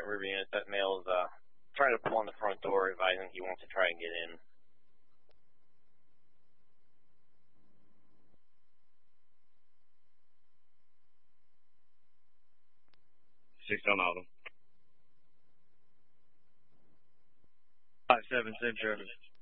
River units. That male's trying to pull on the front door, advising he wants to try and get in. 6 on Autumn. 5-7, same service.